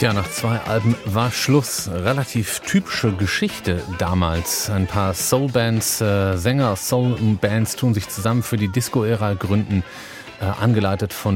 Tja, nach 2 Alben war Schluss. Relativ typische Geschichte damals. Ein paar Soul-Bands, Sänger aus Soul-Bands tun sich zusammen für die Disco-Ära gründen, angeleitet von